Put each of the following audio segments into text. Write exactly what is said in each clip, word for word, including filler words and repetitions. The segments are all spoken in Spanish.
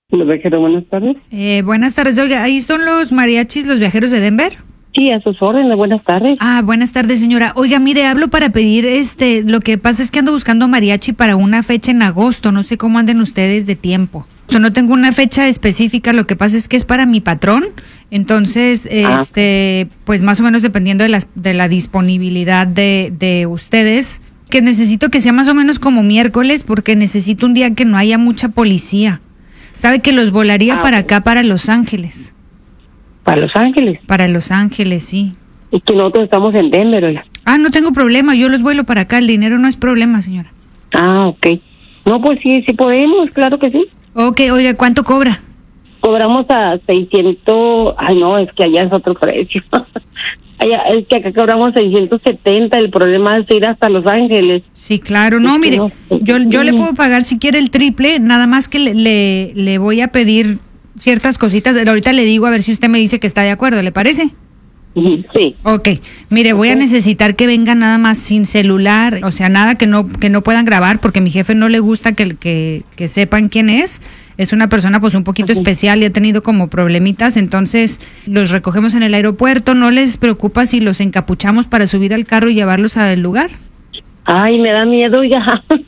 Los viajeros, buenas tardes. Eh, buenas tardes. Oiga, ¿ahí son los mariachis, los viajeros de Denver? Sí, a sus órdenes, buenas tardes. Ah, buenas tardes, señora. Oiga, mire, hablo para pedir, este, lo que pasa es que ando buscando mariachi para una fecha en agosto. No sé cómo anden ustedes de tiempo. O sea, no tengo una fecha específica, lo que pasa es que es para mi patrón. Entonces, Ah. este, pues más o menos dependiendo de la, de la disponibilidad de, de ustedes, que necesito que sea más o menos como miércoles, porque necesito un día que no haya mucha policía. Sabe que los volaría Ah, para ok. acá, para Los Ángeles. Para Los Ángeles. Para Los Ángeles, sí. Y que nosotros estamos en Denver, oiga. Ah, no tengo problema, yo los vuelo para acá, el dinero no es problema, señora. Ah, ok. No, pues sí, sí podemos, claro que sí. Ok, oiga, ¿cuánto cobra? Cobramos a seiscientos, ay no, es que allá es otro precio. Allá, es que acá cobramos seiscientos setenta, el problema es ir hasta Los Ángeles. Sí, claro, no, Es que mire, no, yo, yo le sí. puedo pagar si quiere el triple, nada más que le, le, le voy a pedir ciertas cositas, ahorita le digo a ver si usted me dice que está de acuerdo, ¿le parece? Ujú, sí. Ok, mire, voy a Ok. necesitar que vengan nada más sin celular, o sea, nada que no que no puedan grabar, porque a mi jefe no le gusta que, que, que sepan quién es. Es una persona pues un poquito Ujú. especial y ha tenido como problemitas, entonces los recogemos en el aeropuerto. ¿No les preocupa si los encapuchamos para subir al carro y llevarlos al lugar? Ay, me da miedo ya.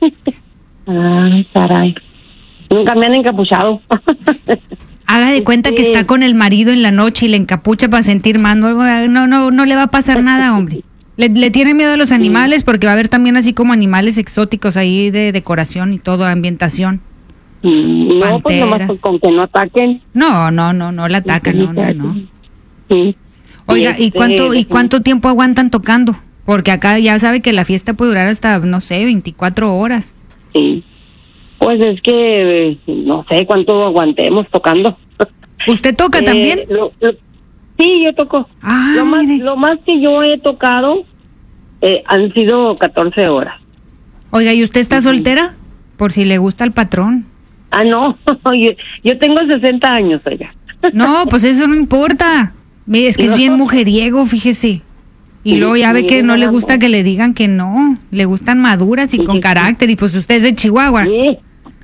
Ay, caray. Nunca me han encapuchado. Haga de cuenta que Sí. está con el marido en la noche y le encapucha para sentir más. No, no, no, no le va a pasar nada, hombre. Le, le tiene miedo a los animales porque va a haber también así como animales exóticos ahí de decoración y todo, ambientación. Mm, No, pues nomás Panteras. con, con que no ataquen. No, no, no, no la atacan, no, no, no. Sí. Oiga, ¿y este, cuánto, y cuánto tiempo aguantan tocando? Porque acá ya sabe que la fiesta puede durar hasta, no sé, veinticuatro horas. Sí. Pues es que eh, no sé cuánto aguantemos tocando. ¿Usted toca Eh, también? lo- lo- sí, yo toco. Ah, lo más, mire. lo más que yo he tocado eh, han sido catorce horas. Oiga, ¿y usted está soltera? Por si le gusta el patrón. Ah, no, yo, yo tengo sesenta años, oiga. No, pues eso no importa. Mire, es que es bien mujeriego, fíjese. Y Sí, luego ya ve sí, que no le nada gusta más. que le digan que no. Le gustan maduras y Sí, con sí, sí. carácter. Y pues usted es de Chihuahua. Sí.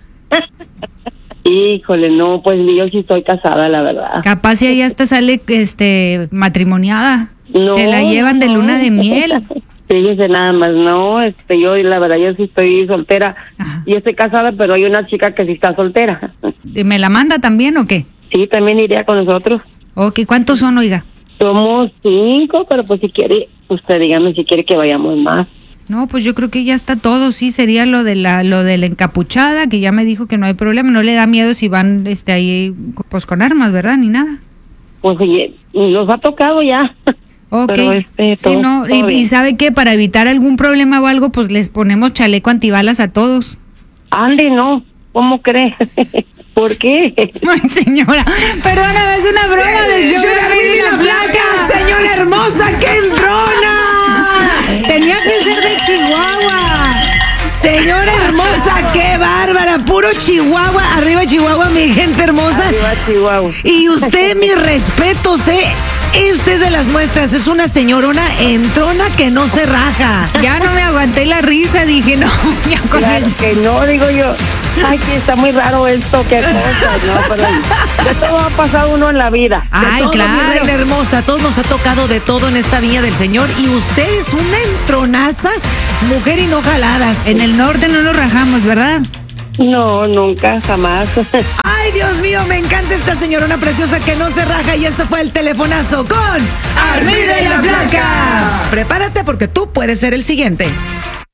Híjole, no, pues yo sí estoy casada, la verdad. Capaz si ella hasta sale este matrimoniada. No, Se la llevan de no. luna de miel. Fíjese nada más, no, este, yo la verdad yo sí estoy soltera. Ajá. Yo estoy casada, pero hay una chica que sí está soltera. ¿Y ¿Me la manda también o qué? Sí, también iría con nosotros. Ok, ¿cuántos son, oiga? Somos cinco, pero pues si quiere, usted dígame si quiere que vayamos más. No, pues yo creo que ya está todo, sí, sería lo de la lo de la encapuchada, que ya me dijo que no hay problema, no le da miedo si van este ahí pues con armas, ¿verdad? Ni nada. Pues oye, los ha tocado ya. Ok, Pero, este, sí, todo- no, todo y, bien. y sabe que para evitar algún problema o algo, pues les ponemos chaleco antibalas a todos. Ande, no, ¿cómo cree? ¿Por qué? Ay, señora, perdóname, es una broma del show ¡Yo de la Rey vi y la flaca! ¡Señora hermosa, qué entrona! Tenía que ser de Chihuahua. Señora hermosa, qué bárbara, puro Chihuahua, arriba Chihuahua, mi gente hermosa. Arriba, Chihuahua. Y usted, mis respetos, ¿eh? Usted es de las muestras, es una señorona entrona que no se raja. Ya no me aguanté la risa, dije, no, ya con Claro el- que no, digo yo. Ay, que está muy raro esto, qué cosa, no, pero de todo ha pasado uno en la vida. De Ay, todo, mi claro. reina hermosa, a todos nos ha tocado de todo en esta viña del Señor. Y usted es una entronaza, mujer y no jaladas. En el norte no nos rajamos, ¿verdad? No, nunca, jamás. Ay, Dios mío, me encanta esta señorona preciosa que no se raja. Y esto fue el telefonazo con Armida y la Flaca. Prepárate porque tú puedes ser el siguiente.